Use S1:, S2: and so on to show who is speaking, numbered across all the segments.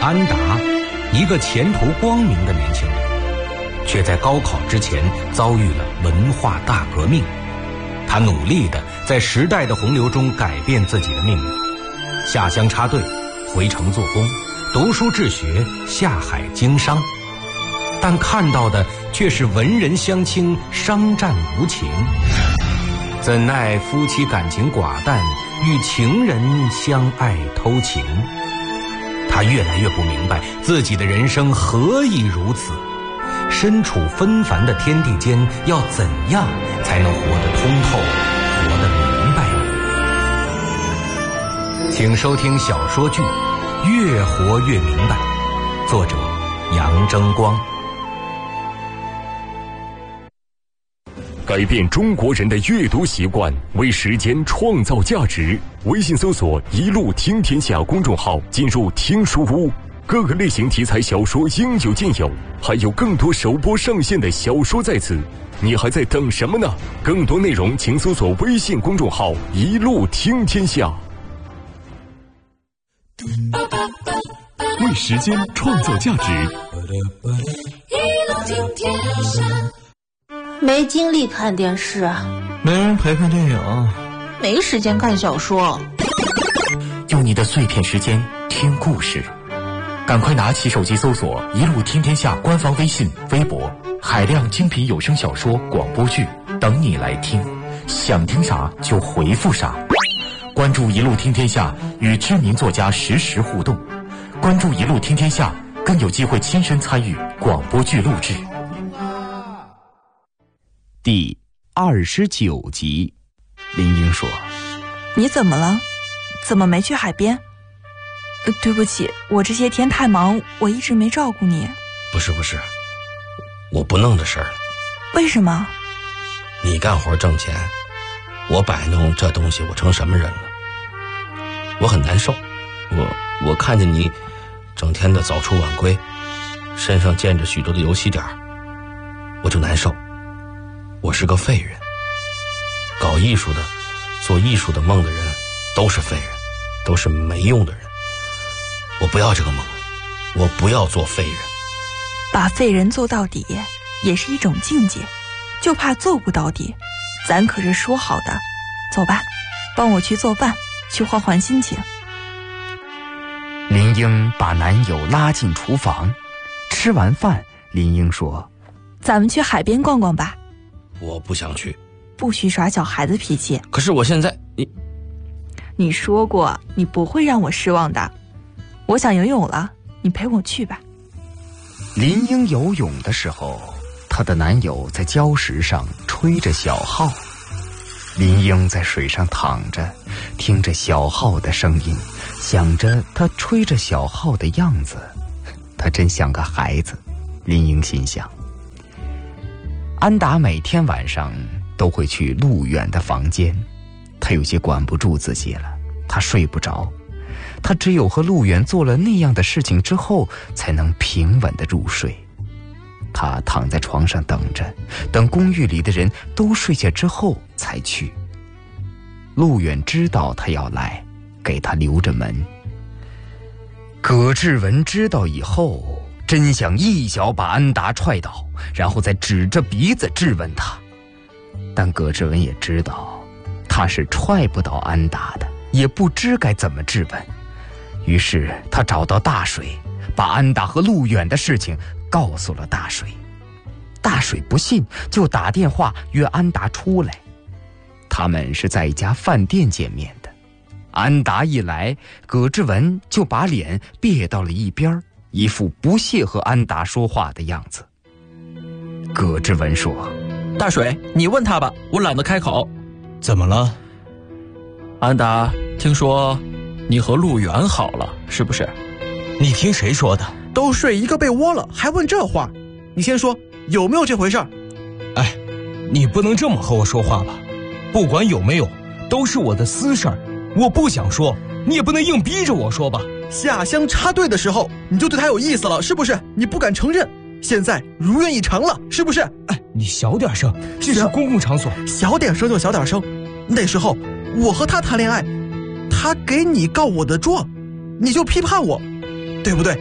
S1: 安达，一个前途光明的年轻人，却在高考之前遭遇了文化大革命。他努力地在时代的洪流中改变自己的命运，下乡插队，回城做工，读书治学，下海经商。但看到的却是文人相轻，商战无情。怎奈夫妻感情寡淡，与情人相爱偷情。他越来越不明白自己的人生何以如此，身处纷繁的天地间，要怎样才能活得通透，活得明白呢？请收听小说剧《越活越明白》，作者杨争光。
S2: 改变中国人的阅读习惯，为时间创造价值。微信搜索“一路听天下”公众号，进入听书屋，各个类型题材小说应有尽有，还有更多首播上线的小说在此，你还在等什么呢？更多内容请搜索微信公众号“一路听天下”。为时间创造价值，
S3: 一路听天下。
S4: 没精力看电视，
S5: 没人陪看电影，
S4: 没时间看小说。
S6: 用你的碎片时间听故事，赶快拿起手机搜索“一路听天下”官方微信、微博，海量精品有声小说、广播剧等你来听，想听啥就回复啥。关注“一路听天下”，与知名作家实时互动。关注“一路听天下”，更有机会亲身参与广播剧录制。
S7: 第29集，林英说：“
S8: 你怎么了？怎么没去海边？对不起，我这些天太忙，我一直没照顾你。”
S5: 不是，我不弄这事儿了。
S8: 为什么？
S5: 你干活挣钱，我摆弄这东西，我成什么人了？我很难受。我看见你整天的早出晚归，身上溅着许多的油漆点，我就难受。我是个废人，搞艺术的、做艺术的梦的人都是废人，都是没用的人。我不要这个梦，我不要做废人。
S8: 把废人做到底也是一种境界，就怕做不到底。咱可是说好的，走吧，帮我去做饭，去换换心情。
S7: 林英把男友拉进厨房，吃完饭，林英说：“
S8: 咱们去海边逛逛吧。”
S5: 我不想去。
S8: 不许耍小孩子脾气。
S5: 可是我现在，
S8: 你说过你不会让我失望的。我想游泳了，你陪我去吧。
S7: 林英游泳的时候，她的男友在礁石上吹着小号。林英在水上躺着，听着小号的声音，想着他吹着小号的样子，他真像个孩子。林英心想。安达每天晚上都会去陆远的房间，他有些管不住自己了，他睡不着，他只有和陆远做了那样的事情之后，才能平稳地入睡。他躺在床上等着，等公寓里的人都睡下之后才去。陆远知道他要来，给他留着门。葛志文知道以后，真想一脚把安达踹倒，然后再指着鼻子质问他。但葛志文也知道他是踹不倒安达的，也不知该怎么质问。于是他找到大水，把安达和陆远的事情告诉了大水。大水不信，就打电话约安达出来。他们是在一家饭店见面的。安达一来，葛志文就把脸别到了一边，一副不屑和安达说话的样子。葛志文说：“
S9: 大水，你问他吧，我懒得开口。”
S10: 怎么了？
S9: 安达，听说你和陆远好了，是不是？
S10: 你听谁说的？
S11: 都睡一个被窝了，还问这话？你先说，有没有这回事？
S10: 哎，你不能这么和我说话吧？不管有没有，都是我的私事儿，我不想说，你也不能硬逼着我说吧。
S11: 下乡插队的时候，你就对他有意思了，是不是？你不敢承认，现在如愿以偿了，是不是？
S10: 哎，你小点声，这是公共场所。
S11: 小点声就小点声。那时候我和他谈恋爱，他给你告我的状，你就批判我，对不对？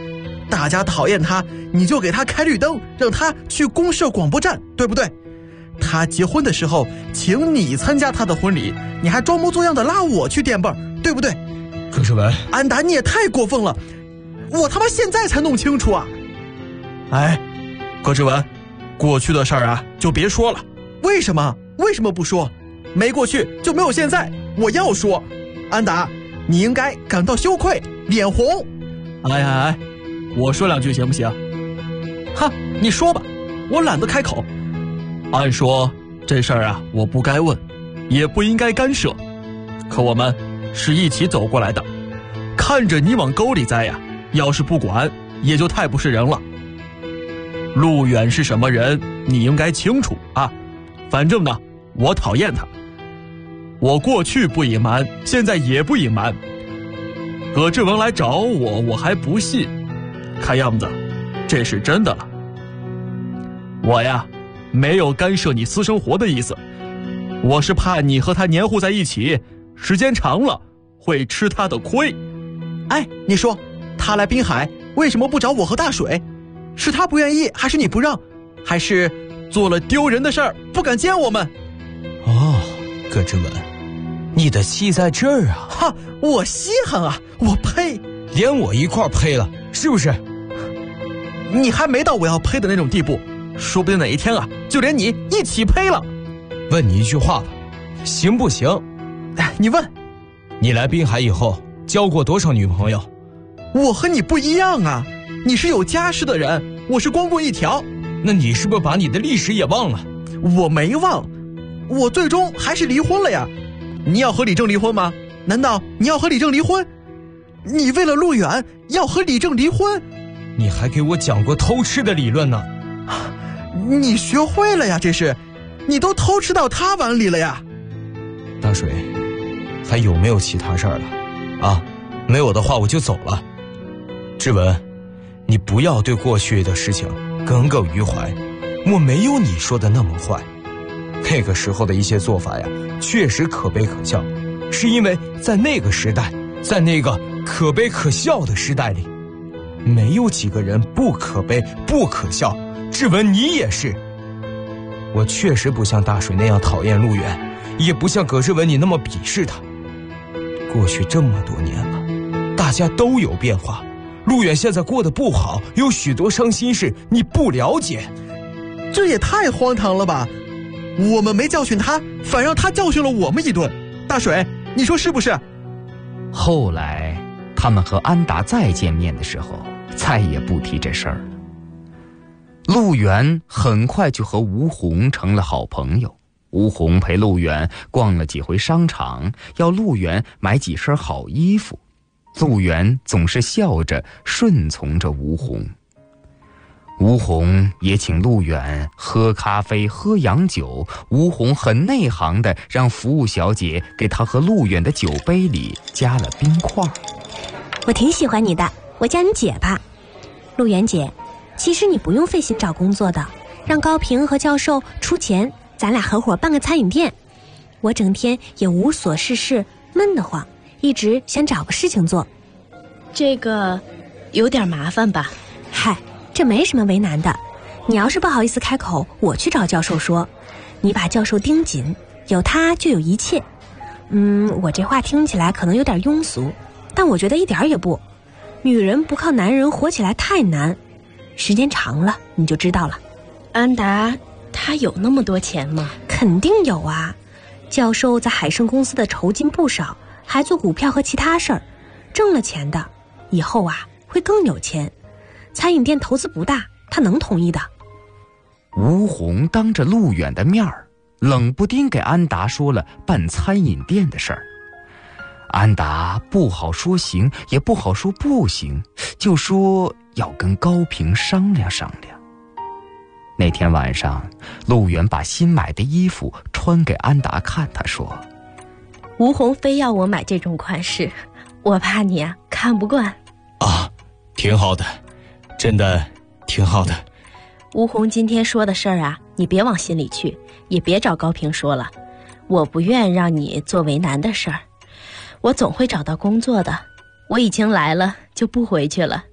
S11: 大家讨厌他，你就给他开绿灯，让他去公社广播站，对不对？他结婚的时候请你参加他的婚礼，你还装模作样的拉我去垫背，对不对？
S10: 葛志文，
S11: 安达，你也太过分了，我他妈现在才弄清楚啊！哎，葛志文，过去的事儿啊就别说了。为什么不说？没过去就没有现在，我要说。安达，你应该感到羞愧，脸红。
S9: 哎，我说两句行不行？
S11: 哈，你说吧，我懒得开口。
S9: 按说这事儿啊，我不该问，也不应该干涉。可我们是一起走过来的，看着你往沟里栽呀，要是不管，也就太不是人了。陆远是什么人，你应该清楚啊。反正呢，我讨厌他。我过去不隐瞒，现在也不隐瞒。葛志文来找我，我还不信，看样子这是真的了。我呀，没有干涉你私生活的意思，我是怕你和他黏糊在一起，时间长了会吃他的亏。
S11: 哎，你说他来滨海为什么不找我和大水？是他不愿意，还是你不让？还是做了丢人的事儿不敢见我们？
S10: 哦，葛志文，你的气在这儿啊！
S11: 哈，我稀罕啊！我呸！
S10: 连我一块呸了，是不是？
S11: 你还没到我要呸的那种地步，说不定哪一天啊，就连你一起呸了。
S10: 问你一句话吧，行不行？
S11: 你问。
S10: 你来滨海以后交过多少女朋友？
S11: 我和你不一样啊，你是有家室的人，我是光棍一条。
S10: 那你是不是把你的历史也忘了？
S11: 我没忘，我最终还是离婚了呀。你要和李正离婚吗？难道你要和李正离婚？你为了陆远要和李正离婚？
S10: 你还给我讲过偷吃的理论呢。
S11: 你学会了呀，这是，你都偷吃到他碗里了呀。
S10: 大水，还有没有其他事儿了？啊，没有的话我就走了。志文，你不要对过去的事情耿耿于怀，我没有你说的那么坏。那个时候的一些做法呀，确实可悲可笑，是因为在那个时代，在那个可悲可笑的时代里，没有几个人不可悲不可笑。志文，你也是。我确实不像大水那样讨厌陆远，也不像葛志文你那么鄙视他。过去这么多年了，大家都有变化，陆远现在过得不好，有许多伤心事你不了解。
S11: 这也太荒唐了吧，我们没教训他，反让他教训了我们一顿。大水，你说是不是？
S7: 后来他们和安达再见面的时候，再也不提这事儿了。陆远很快就和吴红成了好朋友，吴红陪陆远逛了几回商场，要陆远买几身好衣服，陆远总是笑着顺从着吴红。吴红也请陆远喝咖啡喝洋酒，吴红很内行的让服务小姐给他和陆远的酒杯里加了冰块。
S12: 我挺喜欢你的，我叫你姐吧。陆远姐，其实你不用费心找工作的，让高平和教授出钱，咱俩合伙办个餐饮店。我整天也无所事事，闷得慌，一直想找个事情做。
S13: 这个有点麻烦吧？
S12: 嗨，这没什么为难的，你要是不好意思开口，我去找教授说，你把教授盯紧，有他就有一切。我这话听起来可能有点庸俗，但我觉得一点也不。女人不靠男人活起来太难，时间长了你就知道了。
S13: 安达他有那么多钱吗？
S12: 肯定有啊，教授在海盛公司的酬金不少，还做股票和其他事儿，挣了钱的，以后啊会更有钱。餐饮店投资不大，他能同意的。
S7: 吴红当着陆远的面儿，冷不丁给安达说了办餐饮店的事儿。安达不好说行，也不好说不行，就说要跟高平商量商量。那天晚上，陆远把新买的衣服穿给安达看，他说：
S13: 吴红非要我买这种款式，我怕你啊看不惯。
S10: 啊，挺好的，真的挺好的。
S13: 吴红今天说的事儿啊，你别往心里去，也别找高平说了，我不愿让你做为难的事儿。我总会找到工作的，我已经来了就不回去了。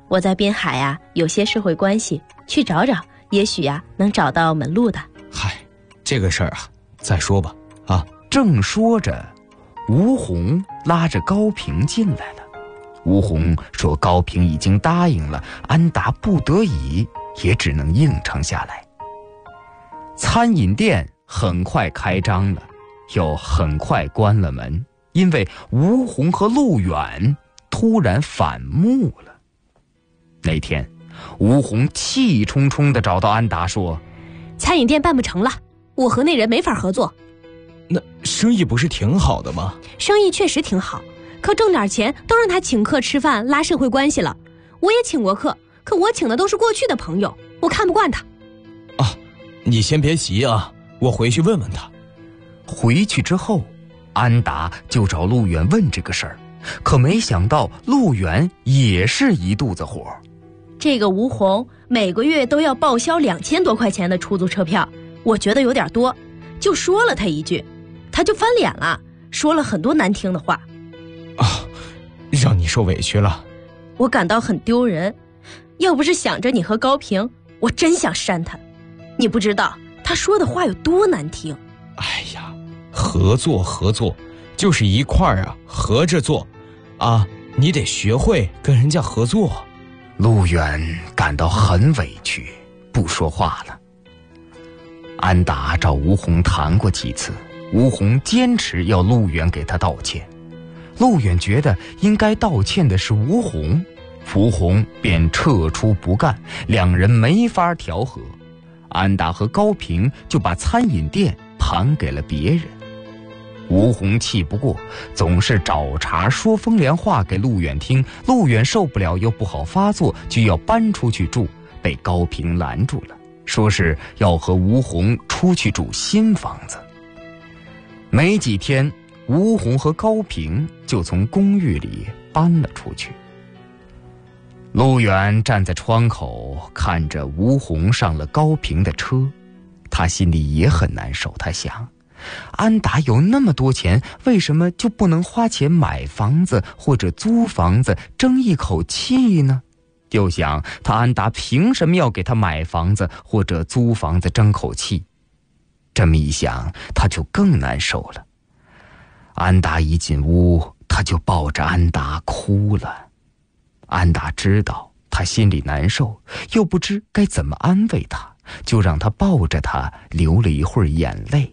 S13: 我在滨海啊有些社会关系，去找找，也许啊能找到门路的。
S10: 嗨，这个事儿啊，再说吧。啊，
S7: 正说着，吴红拉着高平进来了。吴红说高平已经答应了，安达不得已也只能应承下来。餐饮店很快开张了，又很快关了门，因为吴红和陆远突然反目了。那天吴红气冲冲地找到安达说，
S12: 餐饮店办不成了，我和那人没法合作。
S10: 那生意不是挺好的吗？
S12: 生意确实挺好，可挣点钱都让他请客吃饭拉社会关系了。我也请过客，可我请的都是过去的朋友，我看不惯他。
S10: 啊，你先别急啊，我回去问问他。
S7: 回去之后，安达就找陆远问这个事儿，可没想到陆远也是一肚子火。
S13: 这个吴红每个月都要报销2000多块钱的出租车票，我觉得有点多，就说了他一句，他就翻脸了，说了很多难听的话。
S10: 啊，让你受委屈了。
S13: 我感到很丢人，要不是想着你和高平，我真想扇他。你不知道他说的话有多难听。
S10: 哎呀，合作就是一块儿啊，合着做啊，你得学会跟人家合作。
S7: 陆远感到很委屈，不说话了。安达找吴红谈过几次，吴红坚持要陆远给他道歉。陆远觉得应该道歉的是吴红，吴红便撤出不干，两人没法调和。安达和高平就把餐饮店盘给了别人。吴红气不过，总是找茬说风凉话给陆远听，陆远受不了又不好发作，就要搬出去住，被高平拦住了，说是要和吴红出去住新房子。没几天，吴红和高平就从公寓里搬了出去。陆远站在窗口看着吴红上了高平的车，他心里也很难受。他想，安达有那么多钱，为什么就不能花钱买房子或者租房子争一口气呢？又想，他安达凭什么要给他买房子或者租房子争口气？这么一想，他就更难受了。安达一进屋，他就抱着安达哭了。安达知道他心里难受，又不知该怎么安慰他，就让他抱着他流了一会儿眼泪。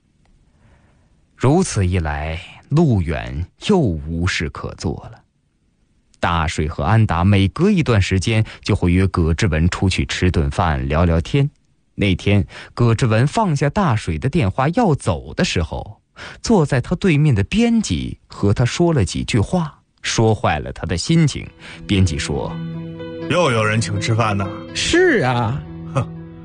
S7: 如此一来，陆远又无事可做了。大水和安达每隔一段时间就会约葛之文出去吃顿饭聊聊天。那天葛之文放下大水的电话要走的时候，坐在他对面的编辑和他说了几句话，说坏了他的心情。编辑说，
S14: 又有人请吃饭呢？
S11: 是啊，